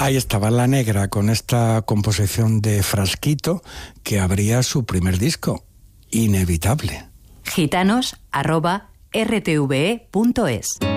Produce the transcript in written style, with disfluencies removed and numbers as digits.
Ahí estaba La Negra con esta composición de Frasquito que abría su primer disco, Inevitable. Gitanos@rtve.es